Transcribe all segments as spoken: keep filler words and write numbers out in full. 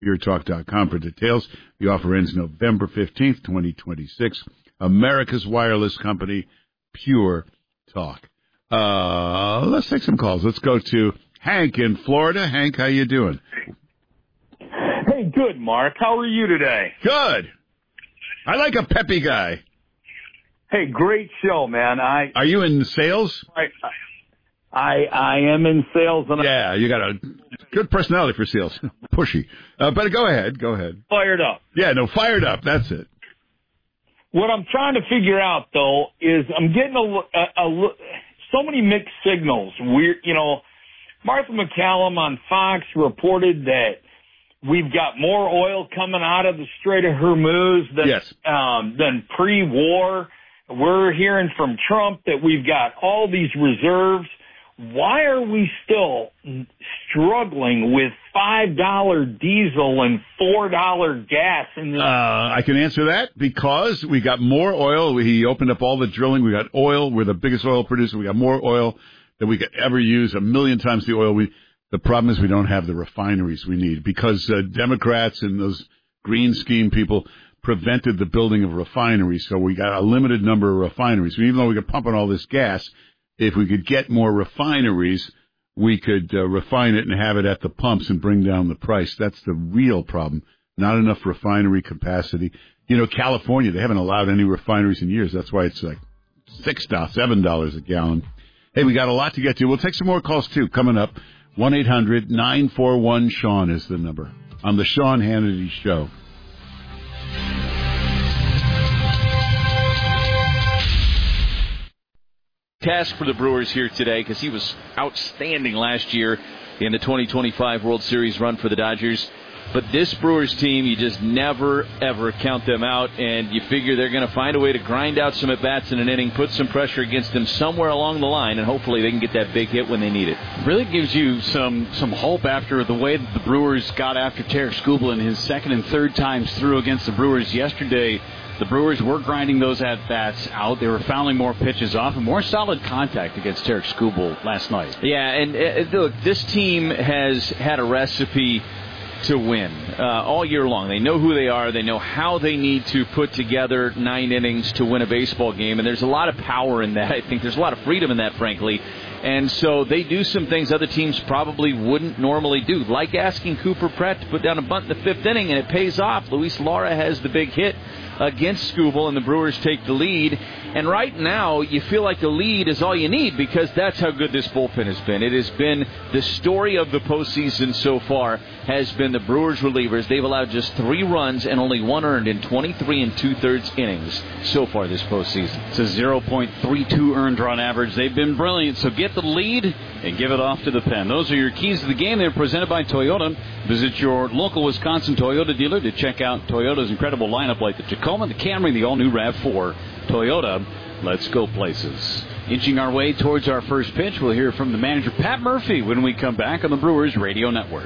pure talk dot com for details. The offer ends November fifteenth, twenty twenty-six. America's wireless company, Pure Talk. Uh, let's take some calls. Let's go to Hank in Florida. Hank, how you doing? Hey, good, Mark. How are you today? Good. I like a peppy guy. Hey, great show, man. I Are you in sales? I I, I am in sales. And yeah, you got a good personality for sales. Pushy. Uh, but go ahead. Go ahead. Fired up. Yeah, no, fired up. That's it. What I'm trying to figure out, though, is I'm getting a, a, a so many mixed signals. We're, you know, Martha McCallum on Fox reported that we've got more oil coming out of the Strait of Hormuz than, yes. um, than pre-war. We're hearing from Trump that we've got all these reserves. Why are we still struggling with five dollars diesel and four dollars gas? In the- uh, I can answer that because we got more oil. He opened up all the drilling. We got oil. We're the biggest oil producer. We got more oil than we could ever use, a million times the oil. We The problem is we don't have the refineries we need because uh, Democrats and those green scheme people prevented the building of refineries. So we got a limited number of refineries. So even though we could pump in all this gas, if we could get more refineries, we could uh, refine it and have it at the pumps and bring down the price. That's the real problem. Not enough refinery capacity. You know, California, they haven't allowed any refineries in years. That's why it's like six dollars, seven dollars a gallon. Hey, we got a lot to get to. We'll take some more calls, too, coming up. one eight hundred nine four one Sean is the number on the Sean Hannity Show. Task for the Brewers here today because he was outstanding last year in the twenty twenty-five World Series run for the Dodgers. But this Brewers team, you just never, ever count them out, and you figure they're going to find a way to grind out some at-bats in an inning, put some pressure against them somewhere along the line, and hopefully they can get that big hit when they need it. Really gives you some, some hope after the way that the Brewers got after Tarik Skubal in his second and third times through against the Brewers yesterday. The Brewers were grinding those at-bats out. They were fouling more pitches off and more solid contact against Tarik Skubal last night. Yeah, and uh, look, this team has had a recipe to win uh, all year long. They know who they are. They know how they need to put together nine innings to win a baseball game, and there's a lot of power in that. I think there's a lot of freedom in that, frankly. And so they do some things other teams probably wouldn't normally do, like asking Cooper Pratt to put down a bunt in the fifth inning, and it pays off. Luis Lara has the big hit against Skubal, and the Brewers take the lead. And right now, you feel like the lead is all you need because that's how good this bullpen has been. It has been the story of the postseason so far has been the Brewers relievers. They've allowed just three runs and only one earned in twenty-three and two-thirds innings so far this postseason. It's a zero point three two earned run average. They've been brilliant, so get the lead and give it off to the pen. Those are your keys to the game. They're presented by Toyota. Visit your local Wisconsin Toyota dealer to check out Toyota's incredible lineup like the Tacoma, the Camry, the all-new RAV four. Toyota, let's go places. Inching our way towards our first pitch, we'll hear from the manager, Pat Murphy, when we come back on the Brewers Radio Network.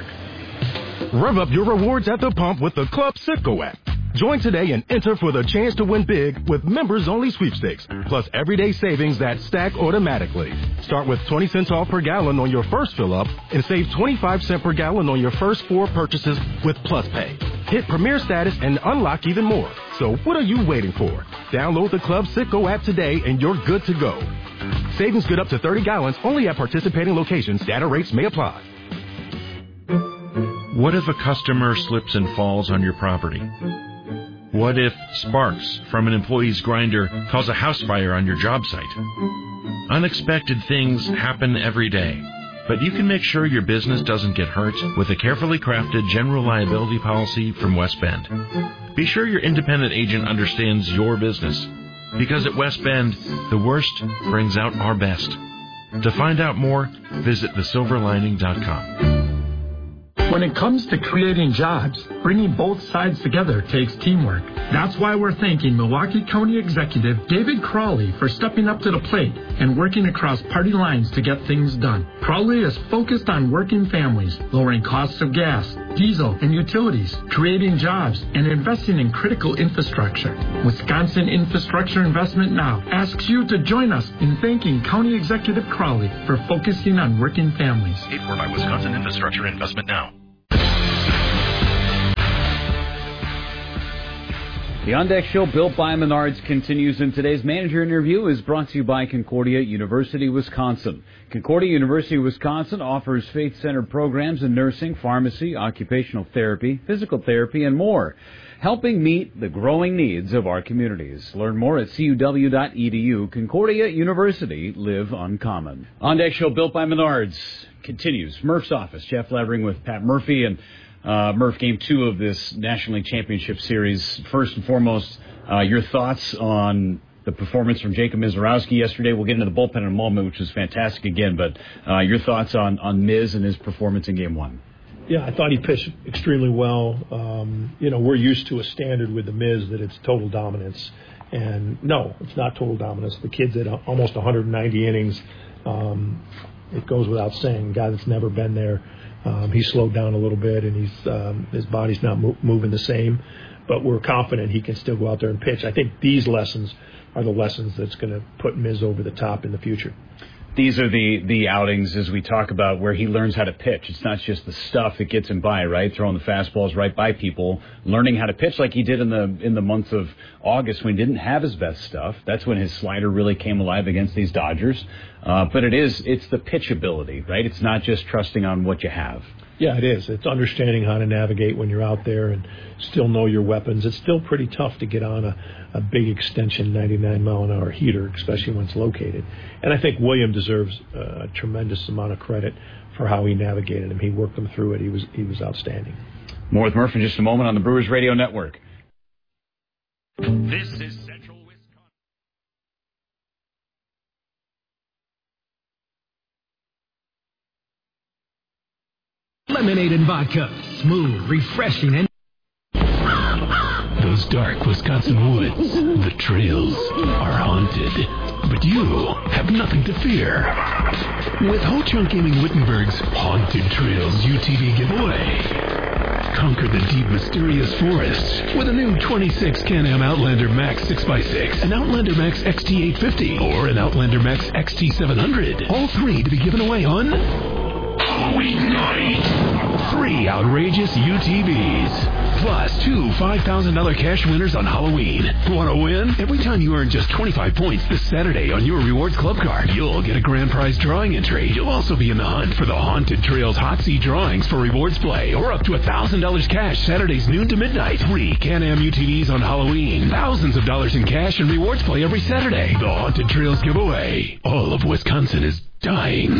Rev up your rewards at the pump with the Club Citgo app. Join today and enter for the chance to win big with members-only sweepstakes, plus everyday savings that stack automatically. Start with twenty cents off per gallon on your first fill-up and save twenty-five cents per gallon on your first four purchases with Plus Pay. Hit Premier status and unlock even more. So what are you waiting for? Download the Club Citgo app today and you're good to go. Savings good up to thirty gallons only at participating locations. Data rates may apply. What if a customer slips and falls on your property? What if sparks from an employee's grinder cause a house fire on your job site? Unexpected things happen every day, but you can make sure your business doesn't get hurt with a carefully crafted general liability policy from West Bend. Be sure your independent agent understands your business, because at West Bend, the worst brings out our best. To find out more, visit the silver lining dot com. When it comes to creating jobs, bringing both sides together takes teamwork. That's why we're thanking Milwaukee County Executive David Crowley for stepping up to the plate and working across party lines to get things done. Crowley is focused on working families, lowering costs of gas, diesel, and utilities, creating jobs, and investing in critical infrastructure. Wisconsin Infrastructure Investment Now asks you to join us in thanking County Executive Crowley for focusing on working families. Paid for by Wisconsin Infrastructure Investment Now. The On Deck Show, built by Menards, continues, and today's manager interview is brought to you by Concordia University, Wisconsin. Concordia University, Wisconsin offers faith-centered programs in nursing, pharmacy, occupational therapy, physical therapy, and more, helping meet the growing needs of our communities. Learn more at C U W dot E D U. Concordia University, live uncommon. On Deck Show, built by Menards, continues. Murph's office, Jeff Levering with Pat Murphy, and Uh, Murph, game two of this National League Championship Series. First and foremost, uh, your thoughts on the performance from Jacob Mizorowski yesterday. We'll get into the bullpen in a moment, which was fantastic again, but uh, your thoughts on, on Miz and his performance in game one. Yeah, I thought he pitched extremely well. Um, you know, we're used to a standard with the Miz that it's total dominance. And no, it's not total dominance. The kid's at almost one hundred ninety innings. Um, it goes without saying, a guy that's never been there. Um, he's slowed down a little bit, and he's um, his body's not mo- moving the same. But we're confident he can still go out there and pitch. I think these lessons are the lessons that's going to put Miz over the top in the future. These are the, the outings, as we talk about, where he learns how to pitch. It's not just the stuff that gets him by, right? Throwing the fastballs right by people, learning how to pitch like he did in the in the month of August when he didn't have his best stuff. That's when his slider really came alive against these Dodgers. Uh, but it is it's the pitch ability, right? It's not just trusting on what you have. Yeah, it is. It's understanding how to navigate when you're out there and still know your weapons. It's still pretty tough to get on a, a big extension ninety-nine mile an hour heater, especially when it's located. And I think William deserves a tremendous amount of credit for how he navigated him. He worked them through it. He was he was outstanding. More with Murph in just a moment on the Brewers Radio Network. This is Central Wisconsin. Lemonade and vodka. Smooth, refreshing, and those dark Wisconsin woods, the trails are haunted. But you have nothing to fear. With Ho Chunk Gaming Wittenberg's Haunted Trails U T V giveaway. Conquer the deep, mysterious forests with a new twenty-six Can-Am Outlander Max six by six, an Outlander Max X T eight fifty, or an Outlander Max X T seven hundred. All three to be given away on Halloween night. Three outrageous U T Vs. Plus two five thousand dollars cash winners on Halloween. Want to win? Every time you earn just twenty-five points this Saturday on your Rewards Club card, you'll get a grand prize drawing entry. You'll also be in the hunt for the Haunted Trails Hot Seat drawings for Rewards Play, or up to one thousand dollars cash Saturdays noon to midnight. Three Can-Am U T Vs on Halloween. Thousands of dollars in cash and Rewards Play every Saturday. The Haunted Trails giveaway. All of Wisconsin is dying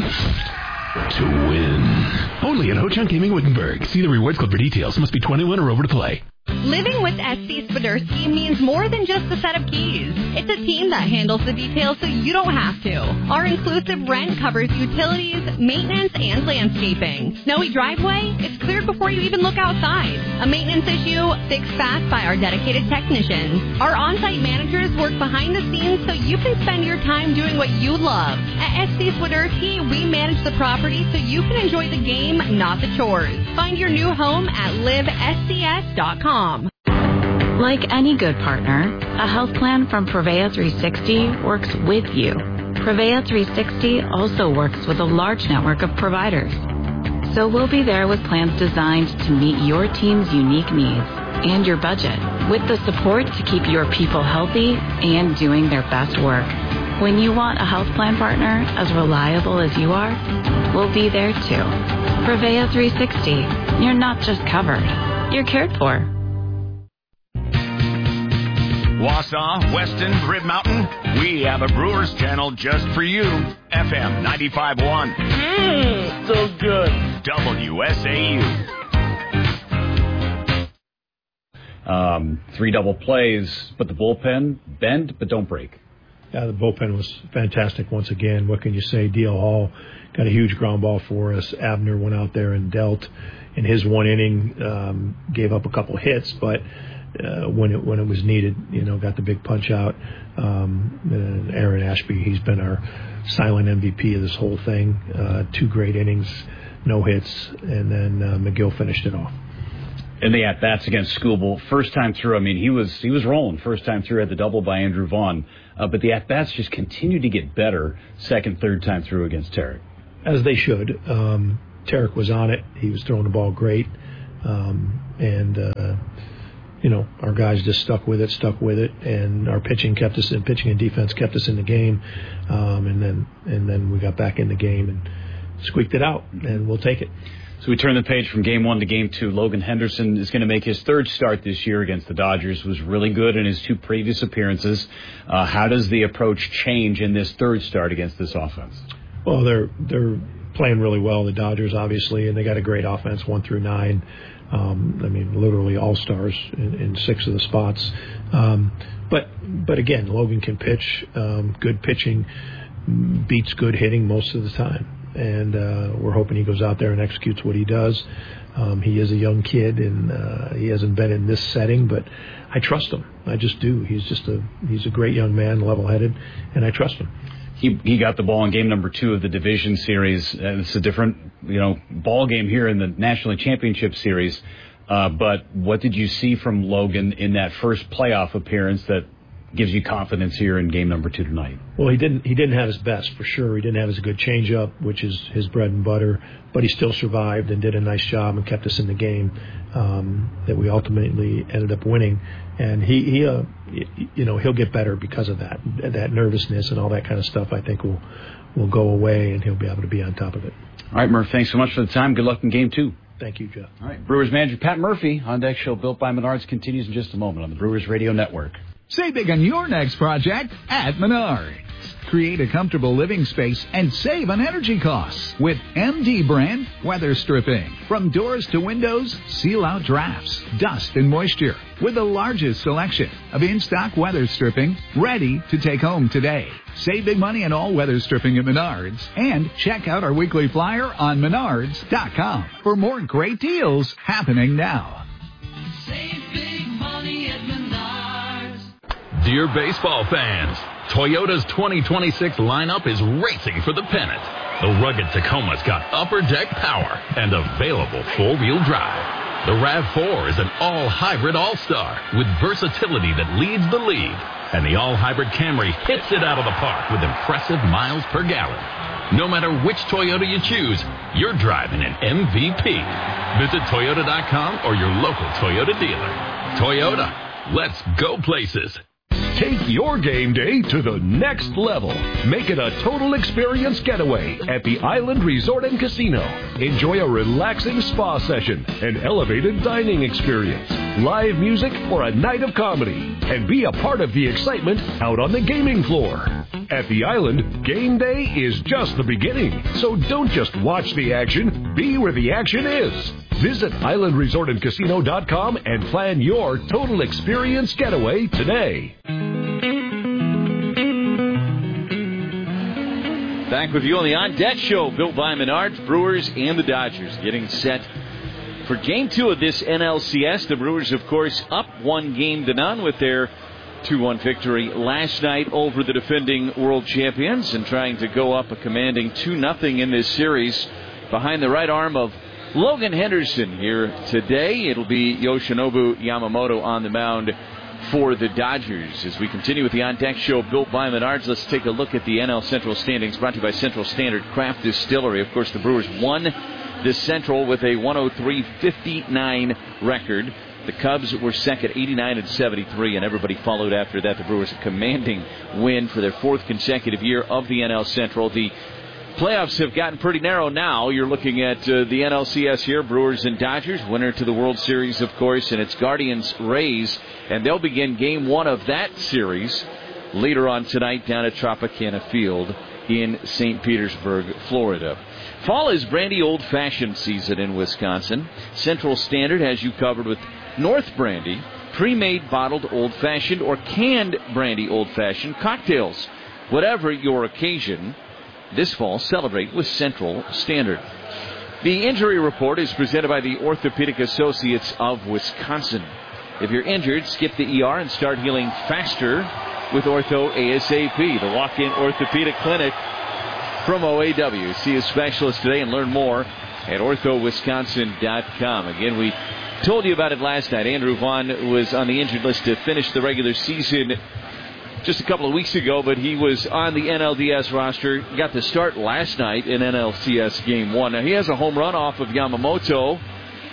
to win. Only at Ho Chunk Gaming Wittenberg. See the Rewards Club for details. Must be twenty-one or over to play. Living with S C Swiderski means more than just a set of keys. It's a team that handles the details so you don't have to. Our inclusive rent covers utilities, maintenance, and landscaping. Snowy driveway? It's cleared before you even look outside. A maintenance issue? Fixed fast by our dedicated technicians. Our on-site managers work behind the scenes so you can spend your time doing what you love. At S C Swiderski, we manage the property so you can enjoy the game, not the chores. Find your new home at live S C S dot com. Like any good partner, a health plan from Prevea three sixty works with you. Prevea three sixty also works with a large network of providers. So we'll be there with plans designed to meet your team's unique needs and your budget, with the support to keep your people healthy and doing their best work. When you want a health plan partner as reliable as you are, we'll be there too. Prevea three sixty. You're not just covered, you're cared for. Wausau, Weston, Rib Mountain, we have a Brewers channel just for you. F M ninety-five point one. Mmm, so good. W S A U. Um, three double plays, but the bullpen, bend but don't break. Yeah, the bullpen was fantastic once again. What can you say? D L Hall got a huge ground ball for us. Abner went out there and dealt in his one inning, um, gave up a couple hits, but Uh, when it when it was needed, you know, got the big punch out. Um, and Aaron Ashby, he's been our silent M V P of this whole thing. Uh, two great innings, no hits, and then uh, McGill finished it off. And the at bats against Skubal, first time through. I mean, he was he was rolling first time through. Had the double by Andrew Vaughn, uh, but the at bats just continued to get better second, third time through against Tarek. As they should. Um, Tarek was on it. He was throwing the ball great, um, and. Uh, you know, our guys just stuck with it, stuck with it, and our pitching kept us in, pitching and defense kept us in the game, um, and then and then we got back in the game and squeaked it out, and we'll take it. So we turn the page from game one to game two. Logan Henderson is going to make his third start this year against the Dodgers. Was really good in his two previous appearances. Uh, how does the approach change in this third start against this offense? Well, they're they're playing really well, the Dodgers, obviously, and they got a great offense, one through nine. Um, I mean, literally all-stars in, in six of the spots. Um, but, but again, Logan can pitch. Um, good pitching beats good hitting most of the time. And uh, we're hoping he goes out there and executes what he does. Um, he is a young kid, and uh, he hasn't been in this setting, but I trust him. I just do. He's just a he's a great young man, level-headed, and I trust him. He he got the ball in game number two of the division series. Uh, it's a different, you know, ball game here in the National League Championship Series. Uh, but what did you see from Logan in that first playoff appearance that gives you confidence here in game number two tonight? Well, he didn't he didn't have his best for sure. He didn't have his good changeup, which is his bread and butter. But he still survived and did a nice job and kept us in the game. Um, that we ultimately ended up winning. And he, he uh, you know, he'll get better because of that. That nervousness and all that kind of stuff, I think, will will go away, and he'll be able to be on top of it. All right, Murph, thanks so much for the time. Good luck in game two. Thank you, Jeff. All right, Brewers manager Pat Murphy, On Deck Show built by Menards continues in just a moment on the Brewers Radio Network. Save big on your next project at Menards. Create a comfortable living space and save on energy costs with M D brand weather stripping. From doors to windows, seal out drafts, dust, and moisture with the largest selection of in-stock weather stripping ready to take home today. Save big money on all weather stripping at Menards and check out our weekly flyer on menards dot com for more great deals happening now. Save big money at Menards. Dear baseball fans, Toyota's twenty twenty-six lineup is racing for the pennant. The rugged Tacoma's got upper deck power and available four-wheel drive. The RAV four is an all-hybrid all-star with versatility that leads the league. And the all-hybrid Camry hits it out of the park with impressive miles per gallon. No matter which Toyota you choose, you're driving an M V P. Visit Toyota dot com or your local Toyota dealer. Toyota, let's go places. Take your game day to the next level. Make it a total experience getaway at the Island Resort and Casino. Enjoy a relaxing spa session, an elevated dining experience, live music, or a night of comedy. And be a part of the excitement out on the gaming floor. At the Island, game day is just the beginning. So don't just watch the action, be where the action is. Visit Island Resort and Casino dot com and plan your total experience getaway today. Back with you on the On Deck Show, built by Menards, Brewers, and the Dodgers, getting set for Game Two of this N L C S. The Brewers, of course, up one game to none with their two one victory last night over the defending world champions, and trying to go up a commanding two nothing in this series behind the right arm of Logan Henderson here today. It'll be Yoshinobu Yamamoto on the mound for the Dodgers. As we continue with the On Deck Show built by Menards, let's take a look at the N L Central standings brought to you by Central Standard Craft Distillery. Of course, the Brewers won the Central with a one oh three fifty-nine record. The Cubs were second, eighty-nine and seventy-three, and everybody followed after that. The Brewers a commanding win for their fourth consecutive year of the N L Central. The playoffs have gotten pretty narrow now. You're looking at uh, the N L C S here, Brewers and Dodgers, winner to the World Series, of course, and it's Guardians-Rays, and they'll begin game one of that series later on tonight down at Tropicana Field in Saint Petersburg, Florida. Fall is brandy old-fashioned season in Wisconsin. Central Standard has you covered with North Brandy, pre-made bottled old-fashioned or canned brandy old-fashioned cocktails. Whatever your occasion, this fall, celebrate with Central Standard. The injury report is presented by the Orthopedic Associates of Wisconsin. If you're injured, skip the E R and start healing faster with Ortho ASAP, the walk-in orthopedic clinic from O A W. See a specialist today and learn more at ortho wisconsin dot com. Again, we told you about it last night. Andrew Vaughn was on the injured list to finish the regular season just a couple of weeks ago, but he was on the N L D S roster, got the start last night in N L C S Game one. Now, he has a home run off of Yamamoto,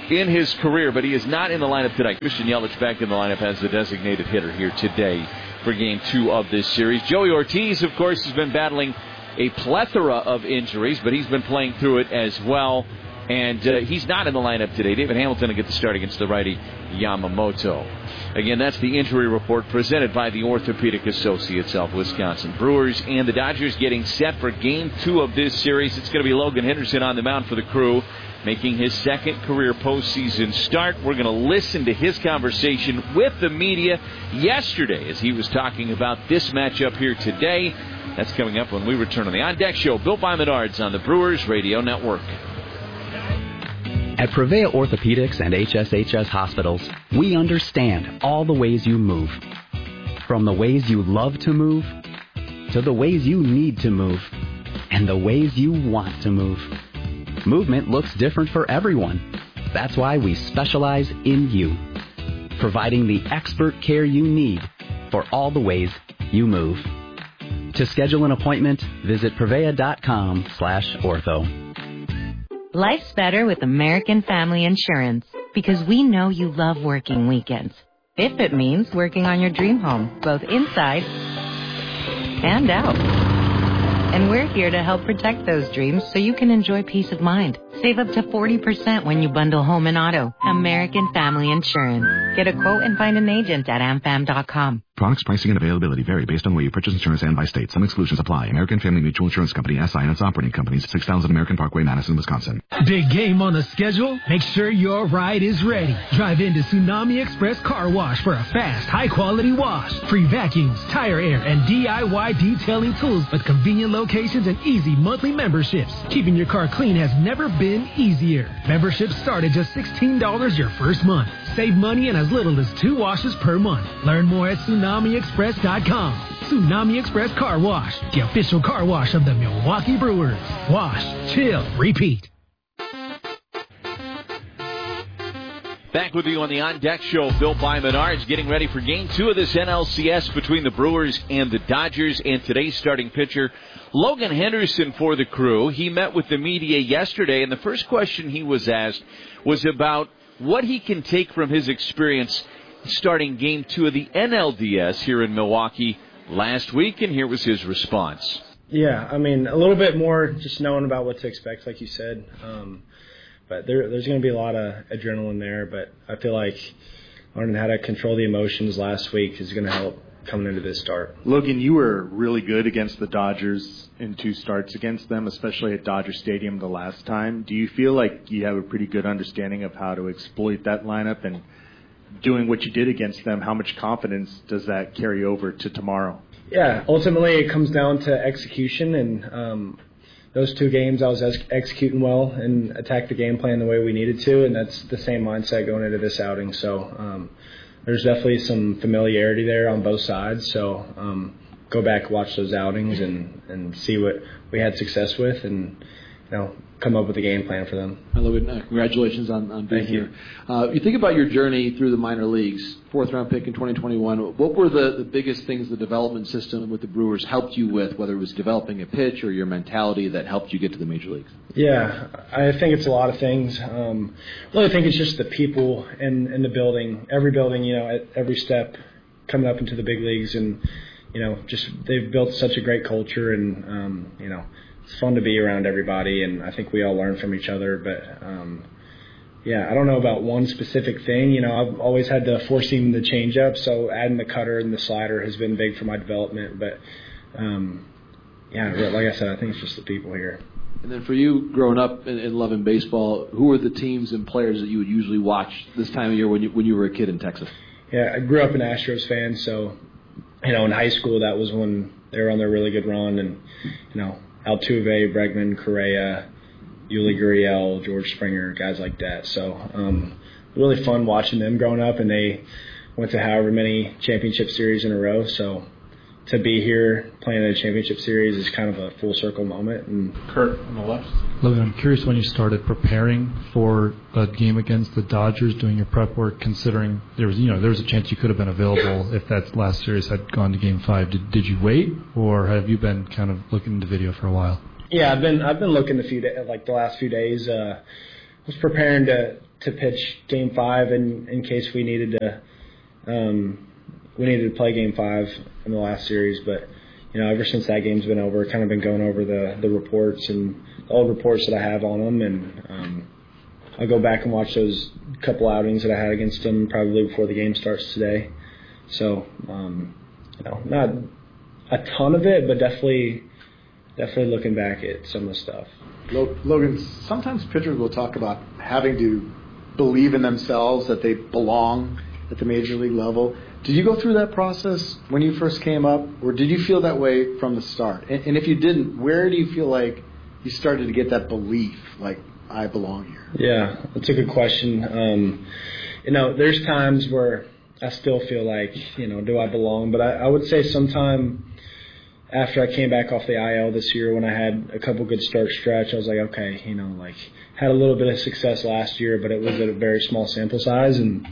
in his career, but he is not in the lineup tonight. Christian Yelich back in the lineup as the designated hitter here today for game two of this series. Joey Ortiz, of course, has been battling a plethora of injuries, but he's been playing through it as well. And uh, he's not in the lineup today. David Hamilton will get the start against the righty Yamamoto. Again, that's the injury report presented by the Orthopedic Associates of Wisconsin. Brewers and the Dodgers getting set for game two of this series. It's going to be Logan Henderson on the mound for the Crew, making his second career postseason start. We're going to listen to his conversation with the media yesterday as he was talking about this matchup here today. That's coming up when we return on the On Deck Show, built by Menards on the Brewers Radio Network. At Prevea Orthopedics and H S H S Hospitals, we understand all the ways you move. From the ways you love to move, to the ways you need to move, and the ways you want to move. Movement looks different for everyone. That's why we specialize in you, providing the expert care you need for all the ways you move. To schedule an appointment, visit prevea.com slash ortho. Life's better with American Family Insurance because we know you love working weekends. If it means working on your dream home, both inside and out. And we're here to help protect those dreams so you can enjoy peace of mind. Save up to forty percent when you bundle home and auto. American Family Insurance. Get a quote and find an agent at am fam dot com. Products, pricing, and availability vary based on where you purchase insurance and by state. Some exclusions apply. American Family Mutual Insurance Company, S I and its operating companies, six thousand American Parkway, Madison, Wisconsin. Big game on the schedule? Make sure your ride is ready. Drive into Tsunami Express Car Wash for a fast, high-quality wash. Free vacuums, tire air, and D I Y detailing tools with convenient locations and easy monthly memberships. Keeping your car clean has never been easier. Memberships start at just sixteen dollars your first month. Save money in as little as two washes per month. Learn more at tsunami express dot com. Tsunami Express Car Wash, the official car wash of the Milwaukee Brewers. Wash, chill, repeat. Back with you on the On Deck Show, built by Menards, getting ready for game two of this N L C S between the Brewers and the Dodgers. And today's starting pitcher, Logan Henderson for the Crew. He met with the media yesterday, and the first question he was asked was about what he can take from his experience starting game two of the N L D S here in Milwaukee last week, and here was his response. Yeah, I mean, a little bit more just knowing about what to expect, like you said. Um, but there, there's going to be a lot of adrenaline there, but I feel like learning how to control the emotions last week is going to help coming into this start. Logan, you were really good against the Dodgers in two starts against them, especially at Dodger Stadium the last time. Do you feel like you have a pretty good understanding of how to exploit that lineup, and doing what you did against them, how much confidence does that carry over to tomorrow? Yeah, ultimately it comes down to execution, and um, those two games I was ex- executing well and attacked the game plan the way we needed to, and that's the same mindset going into this outing. So um, there's definitely some familiarity there on both sides. So um, go back, watch those outings, and, and see what we had success with, and you know, come up with a game plan for them. I love it. Uh, congratulations on, on being Thank here. you. Uh, you think about your journey through the minor leagues, fourth round pick in twenty twenty-one. What were the, the biggest things the development system with the Brewers helped you with, whether it was developing a pitch or your mentality that helped you get to the major leagues? Yeah, I think it's a lot of things. Um, really, I think it's just the people in, in the building, every building, you know, at every step coming up into the big leagues, and you know, just they've built such a great culture, and um, you know, it's fun to be around everybody, and I think we all learn from each other. But um, yeah, I don't know about one specific thing. You know, I've always had to force him the changeup, so adding the cutter and the slider has been big for my development. But um, yeah, like I said, I think it's just the people here. And then for you, growing up and, and loving baseball, who were the teams and players that you would usually watch this time of year when you when you were a kid in Texas? Yeah, I grew up an Astros fan, so you know, in high school that was when they were on their really good run, and you know, Altuve, Bregman, Correa, Yuli Gurriel, George Springer, guys like that. So um, really fun watching them growing up, and they went to however many championship series in a row. So to be here playing in a championship series is kind of a full circle moment. And Kurt on the left. Logan, I'm curious when you started preparing for a game against the Dodgers, doing your prep work, considering there was, you know, there was a chance you could have been available if that last series had gone to Game Five. Did did you wait, or have you been kind of looking into video for a while? Yeah, I've been I've been looking a few days, like the last few days. Uh, I was preparing to to pitch Game Five in, in case we needed to um, we needed to play Game Five in the last series. But you know, ever since that game's been over, I've kind of been going over the, the reports and the old reports that I have on them, and um, I'll go back and watch those couple outings that I had against them probably before the game starts today. So, um, you know, not a ton of it, but definitely, definitely looking back at some of the stuff. Logan, sometimes pitchers will talk about having to believe in themselves, that they belong at the major league level. Did you go through that process when you first came up, or did you feel that way from the start? And, and if you didn't, where do you feel like you started to get that belief, like, I belong here? Yeah, that's a good question. Um, you know, there's times where I still feel like, you know, do I belong? But I, I would say sometime after I came back off the I L this year, when I had a couple good start stretch, I was like, okay, you know, like, had a little bit of success last year, but it was at a very small sample size. And,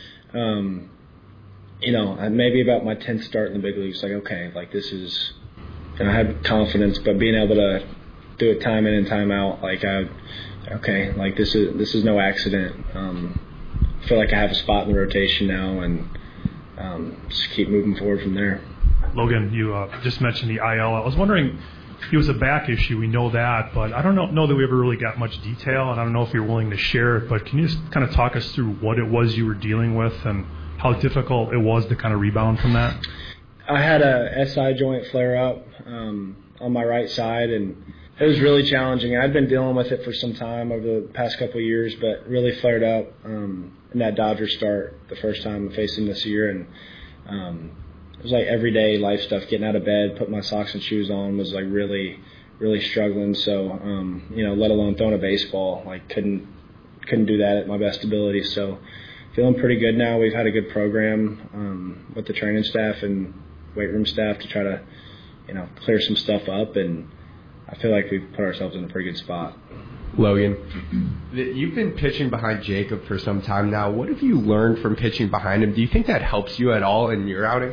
um, you know, maybe about my tenth start in the big leagues, like, okay, like, this is, and I had confidence, but being able to do it time in and time out, like, I, okay, like, this is this is no accident. Um, I feel like I have a spot in the rotation now, and um, just keep moving forward from there. Logan, you uh, just mentioned the I L. I was wondering, it was a back issue, we know that, but I don't know, know that we ever really got much detail, and I don't know if you're willing to share it, but can you just kind of talk us through what it was you were dealing with and how difficult it was to kind of rebound from that? I had a S I joint flare-up um, on my right side, and it was really challenging. I'd been dealing with it for some time over the past couple of years, but really flared up um, in that Dodgers start the first time I faced him this year. And um, it was like everyday life stuff, getting out of bed, putting my socks and shoes on was like really, really struggling. So, um, you know, let alone throwing a baseball, like couldn't couldn't do that at my best ability. So feeling pretty good now. We've had a good program um, with the training staff and weight room staff to try to, you know, clear some stuff up, and I feel like we've put ourselves in a pretty good spot. Logan, you've been pitching behind Jacob for some time now. What have you learned from pitching behind him? Do you think that helps you at all in your outings?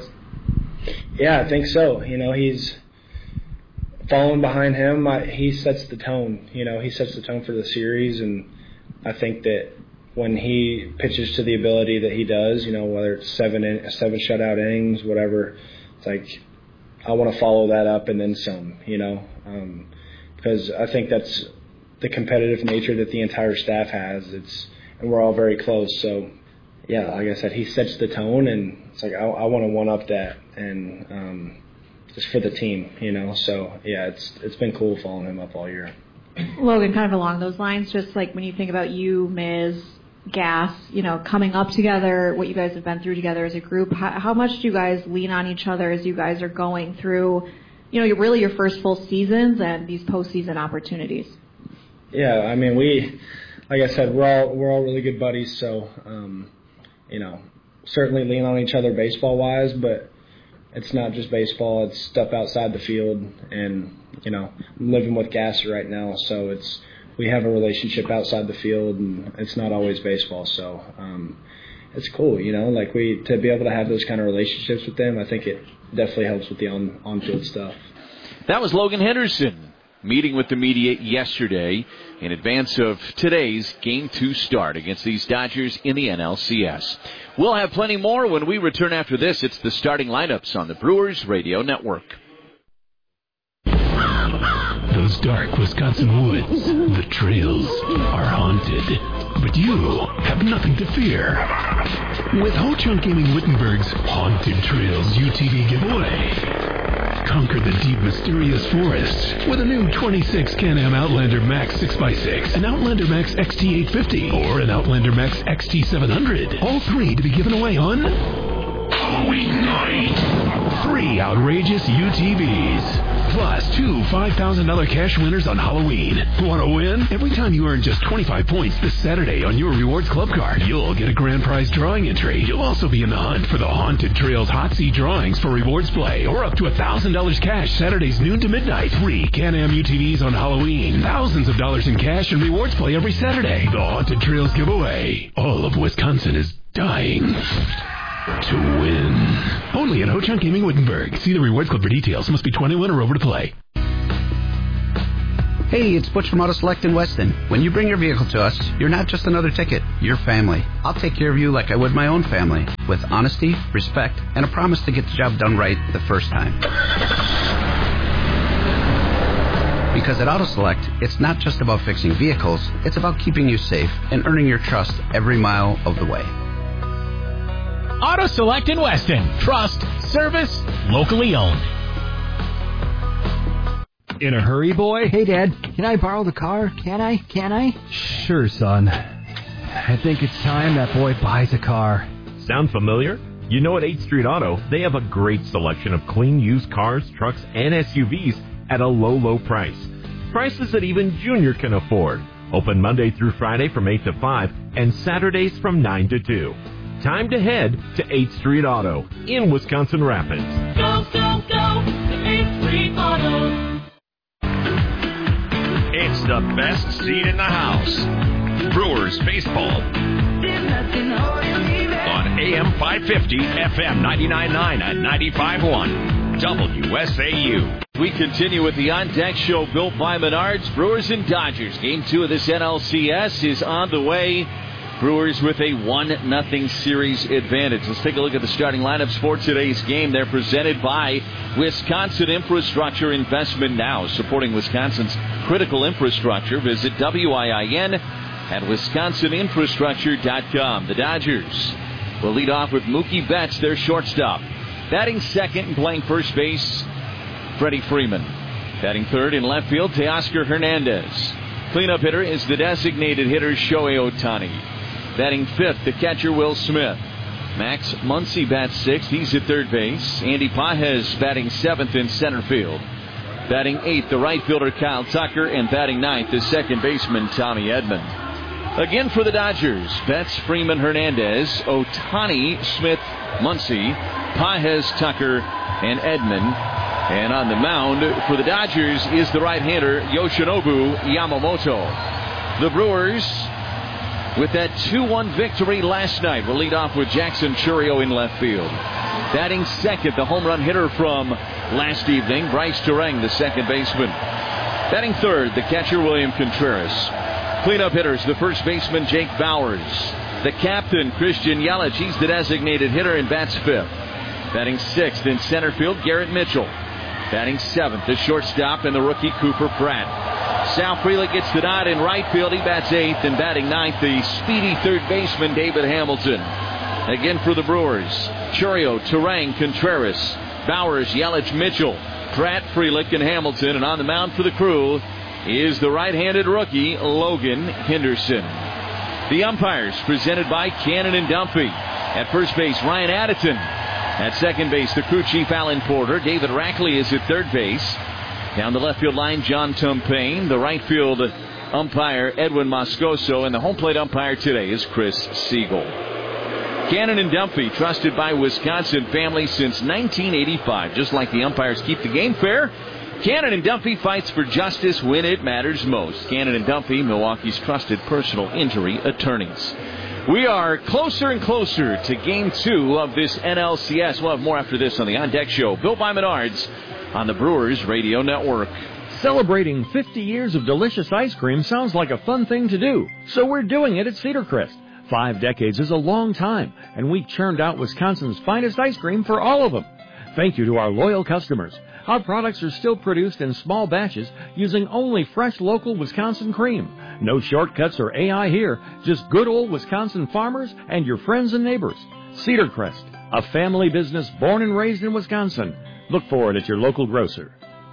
Yeah, I think so. You know, he's following behind him. I, he sets the tone. You know, he sets the tone for the series, and I think that when he pitches to the ability that he does, you know, whether it's seven in, seven shutout innings, whatever, it's like I want to follow that up and then some, you know, um, because I think that's the competitive nature that the entire staff has. It's and we're all very close. So, yeah, like I said, he sets the tone, and it's like I, I want to one up that, and um, just for the team, you know. So, yeah, it's it's been cool following him up all year. Logan, kind of along those lines, just like when you think about you, Miz, Gas, you know, coming up together, what you guys have been through together as a group, how, how much do you guys lean on each other as you guys are going through, you know, really your first full seasons and these postseason opportunities? Yeah, I mean, we, like I said, we're all we're all really good buddies, so, um, you know, certainly lean on each other baseball-wise, but it's not just baseball, it's stuff outside the field, and, you know, I'm living with Gasser right now, so it's, we have a relationship outside the field, and it's not always baseball. So um, it's cool, you know, like we to be able to have those kind of relationships with them. I think it definitely helps with the on on field stuff. That was Logan Henderson meeting with the media yesterday in advance of today's Game Two start against these Dodgers in the N L C S. We'll have plenty more when we return after this. It's the starting lineups on the Brewers Radio Network. Those dark Wisconsin woods, the trails are haunted, but you have nothing to fear. With Ho-Chunk Gaming Wittenberg's Haunted Trails U T V giveaway, conquer the deep, mysterious forests with a new twenty-six Can-Am Outlander Max six by six, an Outlander Max X T eight fifty, or an Outlander Max X T seven hundred. All three to be given away on Halloween night. Three outrageous U T Vs. Plus two five thousand dollars cash winners on Halloween. Want to win? Every time you earn just twenty-five points this Saturday on your Rewards Club card, you'll get a grand prize drawing entry. You'll also be in the hunt for the Haunted Trails Hot Seat drawings for Rewards Play, or up to one thousand dollars cash Saturdays noon to midnight. Three Can-Am U T Vs on Halloween. Thousands of dollars in cash and Rewards Play every Saturday. The Haunted Trails giveaway. All of Wisconsin is dying to win. Only at Ho-Chunk Gaming Wittenberg. See the Rewards Club for details. Must be twenty-one or over to play. Hey, it's Butch from Auto Select in Weston. When you bring your vehicle to us, you're not just another ticket, you're family. I'll take care of you like I would my own family, with honesty, respect, and a promise to get the job done right the first time. Because at Auto Select, it's not just about fixing vehicles, it's about keeping you safe and earning your trust every mile of the way. Auto Select in Weston. Trust, service, locally owned. In a hurry, boy? Hey, Dad, can I borrow the car? Can I? Can I? Sure, son. I think it's time that boy buys a car. Sound familiar? You know, at eighth Street Auto, they have a great selection of clean used cars, trucks, and S U Vs at a low, low price. Prices that even Junior can afford. Open Monday through Friday from eight to five and Saturdays from nine to two. Time to head to eighth Street Auto in Wisconsin Rapids. Go, go, go to eighth Street Auto. It's the best seat in the house. Brewers baseball on A M five fifty, F M ninety-nine point nine and ninety-five point one. W S A U. We continue with the On Deck Show built by Menards. Brewers and Dodgers. Game two of this N L C S is on the way. Brewers with a one nothing series advantage. Let's take a look at the starting lineups for today's game. They're presented by Wisconsin Infrastructure Investment Now. Supporting Wisconsin's critical infrastructure. Visit W I I N at wisconsin infrastructure dot com. The Dodgers will lead off with Mookie Betts, their shortstop. Batting second and playing first base, Freddie Freeman. Batting third in left field, Teoscar Hernandez. Cleanup hitter is the designated hitter, Shohei Ohtani. Batting fifth, the catcher, Will Smith. Max Muncy bats sixth. He's at third base. Andy Pages batting seventh in center field. Batting eighth, the right fielder, Kyle Tucker. And batting ninth, the second baseman, Tommy Edman. Again for the Dodgers, Betts, Freeman, Hernandez, Ohtani, Smith, Muncy, Pages, Tucker, and Edman. And on the mound for the Dodgers is the right-hander, Yoshinobu Yamamoto. The Brewers, with that two one victory last night, will lead off with Jackson Chourio in left field. Batting second, the home run hitter from last evening, Bryce Turang, the second baseman. Batting third, the catcher, William Contreras. Cleanup hitters, the first baseman, Jake Bowers. The captain, Christian Yelich, he's the designated hitter and bats fifth. Batting sixth in center field, Garrett Mitchell. Batting seventh, the shortstop, and the rookie, Cooper Pratt. Sal Frelick gets the nod in right field. He bats eighth, and batting ninth, the speedy third baseman, David Hamilton. Again for the Brewers, Chourio, Turang, Contreras, Bowers, Yelich, Mitchell, Pratt, Frelick, and Hamilton. And on the mound for the Crew is the right-handed rookie, Logan Henderson. The umpires presented by Cannon and Dumpy. At first base, Ryan Addison. At second base, the crew chief, Alan Porter. David Rackley is at third base. Down the left field line, John Tumpain. The right field umpire, Edwin Moscoso. And the home plate umpire today is Chris Siegel. Cannon and Dumpy, trusted by Wisconsin families since nineteen eighty-five. Just like the umpires keep the game fair, Cannon and Dumpy fights for justice when it matters most. Cannon and Dumpy, Milwaukee's trusted personal injury attorneys. We are closer and closer to game two of this N L C S. We'll have more after this on the On Deck Show, built by Menards on the Brewers Radio Network. Celebrating fifty years of delicious ice cream sounds like a fun thing to do, so we're doing it at Cedar Crest. Five decades is a long time, and we churned out Wisconsin's finest ice cream for all of them. Thank you to our loyal customers. Our products are still produced in small batches using only fresh local Wisconsin cream. No shortcuts or A I here, just good old Wisconsin farmers and your friends and neighbors. Cedar Crest, a family business born and raised in Wisconsin. Look for it at your local grocer.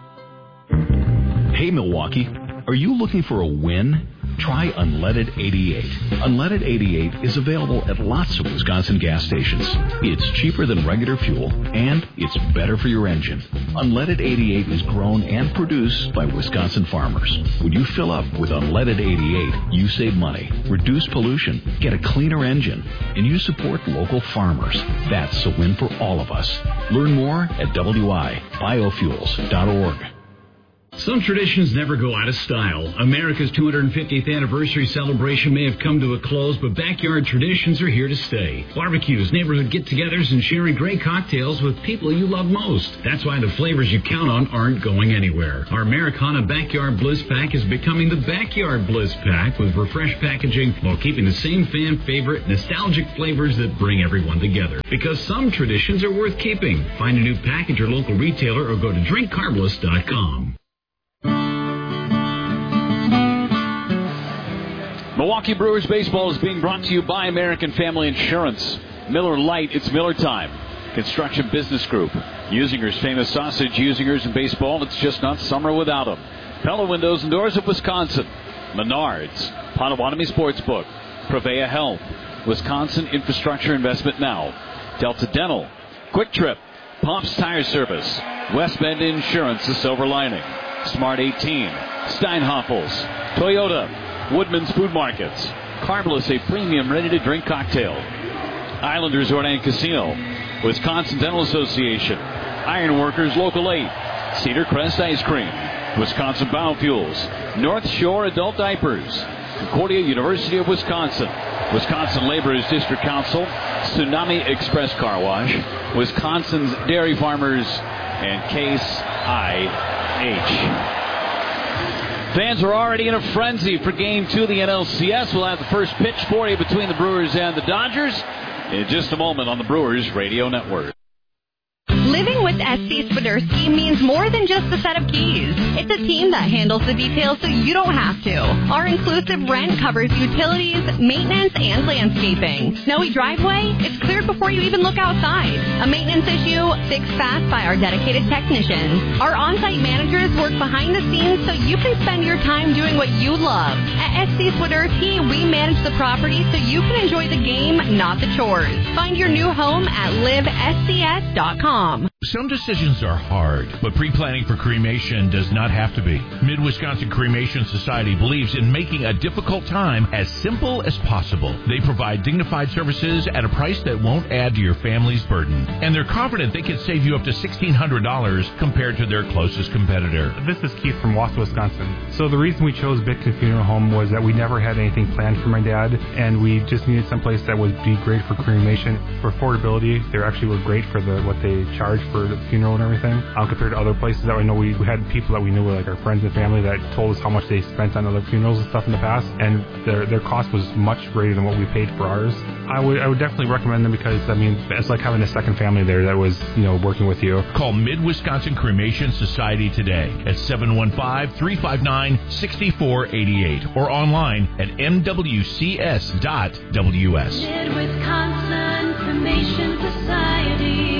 Hey Milwaukee, are you looking for a win? Try Unleaded eighty-eight. Unleaded eighty-eight is available at lots of Wisconsin gas stations. It's cheaper than regular fuel, and it's better for your engine. Unleaded eighty-eight is grown and produced by Wisconsin farmers. When you fill up with Unleaded eighty-eight, you save money, reduce pollution, get a cleaner engine, and you support local farmers. That's a win for all of us. Learn more at W I biofuels dot org. Some traditions never go out of style. America's two hundred fiftieth anniversary celebration may have come to a close, but backyard traditions are here to stay. Barbecues, neighborhood get-togethers, and sharing great cocktails with people you love most. That's why the flavors you count on aren't going anywhere. Our Americana Backyard Bliss Pack is becoming the Backyard Bliss Pack with refreshed packaging while keeping the same fan favorite nostalgic flavors that bring everyone together. Because some traditions are worth keeping. Find a new pack at your local retailer or go to drink carbliss dot com. Milwaukee Brewers baseball is being brought to you by American Family Insurance. Miller Lite, it's Miller time. Construction Business Group. Usinger's famous sausage, Usingers in baseball, it's just not summer without them. Pella Windows and Doors of Wisconsin. Menards. Potawatomi Sportsbook. Prevea Health. Wisconsin Infrastructure Investment Now. Delta Dental. Quick Trip. Pops Tire Service. West Bend Insurance, the silver lining. Smart eighteen. Steinhoffels. Toyota. Woodman's Food Markets. Carbliss, a premium ready-to-drink cocktail. Island Resort and Casino. Wisconsin Dental Association. Ironworkers Local eight. Cedar Crest Ice Cream. Wisconsin Biofuels. North Shore Adult Diapers. Concordia University of Wisconsin. Wisconsin Laborers District Council. Tsunami Express Car Wash. Wisconsin's Dairy Farmers. And Case I H. Fans are already in a frenzy for Game two of the N L C S. We'll have the first pitch for you between the Brewers and the Dodgers in just a moment on the Brewers Radio Network. Living with S C Swiderski means more than just a set of keys. It's a team that handles the details so you don't have to. Our inclusive rent covers utilities, maintenance, and landscaping. Snowy driveway? It's cleared before you even look outside. A maintenance issue? Fixed fast by our dedicated technicians. Our on-site managers work behind the scenes so you can spend your time doing what you love. At S C Swiderski, we manage the property so you can enjoy the game, not the chores. Find your new home at live S C S dot com. Some decisions are hard, but pre-planning for cremation does not have to be. Mid-Wisconsin Cremation Society believes in making a difficult time as simple as possible. They provide dignified services at a price that won't add to your family's burden. And they're confident they can save you up to sixteen hundred dollars compared to their closest competitor. This is Keith from Wausau, Wisconsin. So the reason we chose Bitkin Funeral Home was that we never had anything planned for my dad, and we just needed someplace that would be great for cremation. For affordability, they actually were great for the what they charge for the funeral and everything, um, compared to other places that I know. We, we had people that we knew, like our friends and family, that told us how much they spent on other funerals and stuff in the past, and their their cost was much greater than what we paid for ours. I would I would definitely recommend them because, I mean, it's like having a second family there that was, you know, working with you. Call Mid-Wisconsin Cremation Society today at seven one five, three five nine, six four eight eight or online at m w c s dot w s. Mid-Wisconsin Cremation Society.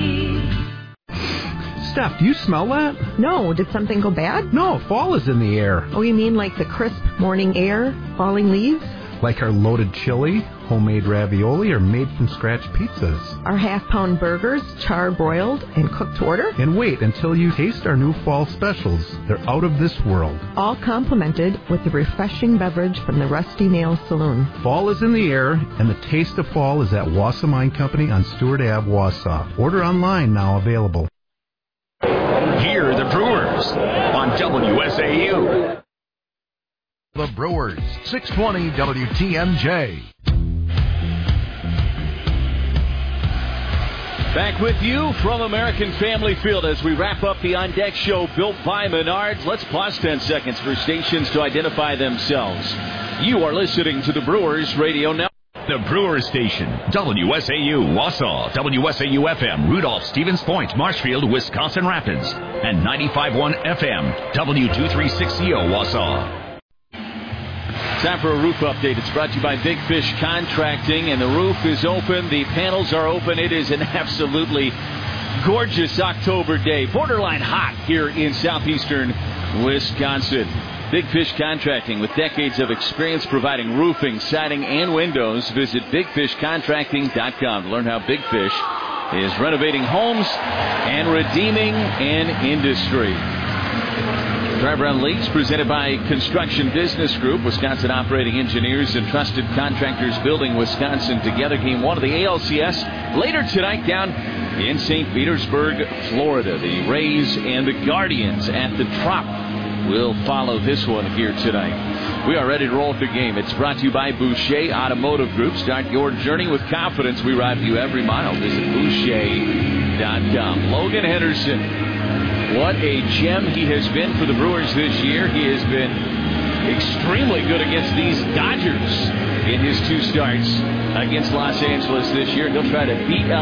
Steph, do you smell that? No. Did something go bad? No, fall is in the air. Oh, you mean like the crisp morning air, falling leaves? Like our loaded chili, homemade ravioli, or made-from-scratch pizzas. Our half-pound burgers, char-broiled and cooked to order. And wait until you taste our new fall specials. They're out of this world. All complimented with a refreshing beverage from the Rusty Nail Saloon. Fall is in the air, and the taste of fall is at Wausau Mine Company on Stewart Avenue, Wausau. Order online now available. Hear the Brewers on W S A U. The Brewers, six twenty W T M J. Back with you from American Family Field as we wrap up the On Deck Show built by Menards. Let's pause ten seconds for stations to identify themselves. You are listening to the Brewers Radio Network. The Brewers Station, W S A U, Wausau, W S A U F M, Rudolph, Stevens Point, Marshfield, Wisconsin Rapids, and ninety-five point one F M, W two thirty-six C O, Wausau. Time for a roof update. It's brought to you by Big Fish Contracting, and the roof is open. The panels are open. It is an absolutely gorgeous October day, borderline hot here in southeastern Wisconsin. Big Fish Contracting, with decades of experience providing roofing, siding, and windows. Visit big fish contracting dot com to learn how Big Fish is renovating homes and redeeming an industry. Drive Around Leagues presented by Construction Business Group, Wisconsin operating engineers and trusted contractors building Wisconsin together. Game one of the A L C S later tonight down in Saint Petersburg, Florida. The Rays and the Guardians at the Trop. will follow this one here tonight. We are ready to roll with the game. It's brought to you by Boucher Automotive Group. Start your journey with confidence. We ride with you every mile. Visit Boucher dot com. Logan Henderson, what a gem he has been for the Brewers this year. He has been extremely good against these Dodgers in his two starts against Los Angeles this year. He'll try to beat